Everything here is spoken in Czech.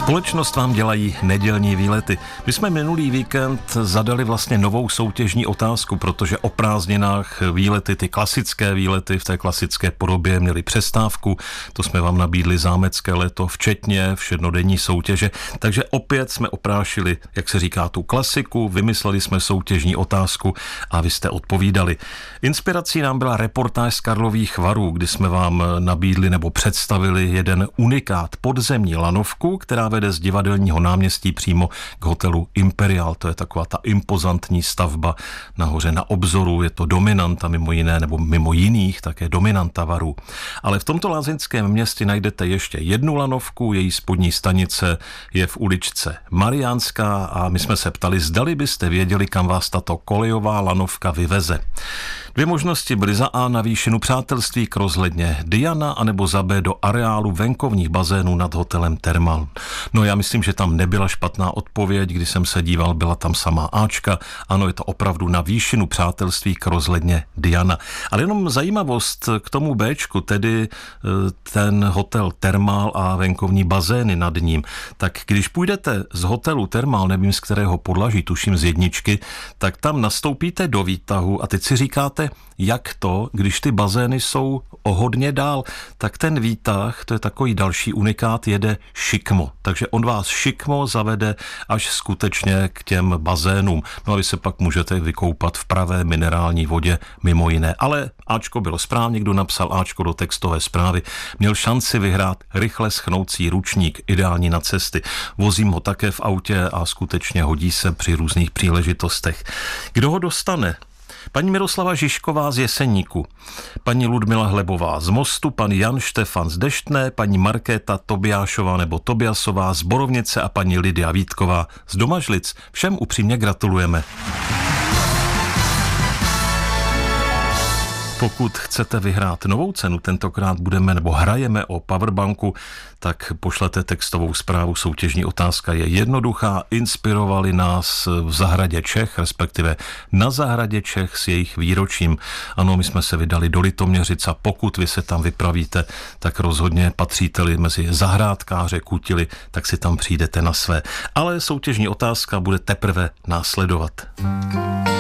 Společnost vám dělají nedělní výlety. My jsme minulý víkend zadali vlastně novou soutěžní otázku, protože o prázdninách výlety, ty klasické výlety v té klasické podobě měly přestávku. To jsme vám nabídli zámecké léto, včetně všednodenní soutěže. Takže opět jsme oprášili, jak se říká, tu klasiku, vymysleli jsme soutěžní otázku a vy jste odpovídali. Inspirací nám byla reportáž z Karlových Varů, kdy jsme vám nabídli nebo představili jeden unikát, podzemní lanovku, která vede z Divadelního náměstí přímo k hotelu Imperial. To je taková ta impozantní stavba nahoře na obzoru. Je to dominanta mimo jiné, nebo mimo jiných také dominanta Varů. Ale v tomto lázeňském městě najdete ještě jednu lanovku, její spodní stanice je v uličce Mariánská a my jsme se ptali, zdali byste věděli, kam vás tato kolejová lanovka vyveze. Dvě možnosti byly: za A na výšinu Přátelství k rozhledně Diana, anebo za B do areálu venkovních bazénů nad hotelem Thermal. No já myslím, že tam nebyla špatná odpověď, když jsem se díval, byla tam samá Ačka. Ano, je to opravdu na výšinu Přátelství k rozhledně Diana. Ale jenom zajímavost k tomu Bčku, tedy ten hotel Thermal a venkovní bazény nad ním. Tak když půjdete z hotelu Thermal, nevím z kterého podlaží, tuším z jedničky, tak tam nastoupíte do výtahu a teď si říkáte, jak to, když ty bazény jsou o hodně dál, tak ten výtah, to je takový další unikát, jede šikmo. Takže on vás šikmo zavede až skutečně k těm bazénům. No a vy se pak můžete vykoupat v pravé minerální vodě mimo jiné. Ale Ačko bylo správně, kdo napsal Ačko do textové zprávy, měl šanci vyhrát rychle schnoucí ručník, ideální na cesty. Vozím ho také v autě a skutečně hodí se při různých příležitostech. Kdo ho dostane? Paní Miroslava Žižková z Jeseníku, paní Ludmila Hlebová z Mostu, pan Jan Štefan z Deštné, paní Markéta Tobiášová nebo Tobiasová z Borovnice a paní Lidia Vítková z Domažlic. Všem upřímně gratulujeme. Pokud chcete vyhrát novou cenu, tentokrát budeme nebo hrajeme o powerbanku, tak pošlete textovou zprávu. Soutěžní otázka je jednoduchá. Inspirovali nás v Zahradě Čech, respektive na Zahradě Čech s jejich výročím. Ano, my jsme se vydali do Litoměřic a pokud vy se tam vypravíte, tak rozhodně patříte-li mezi zahrádkáře, kutily, tak si tam přijdete na své. Ale soutěžní otázka bude teprve následovat.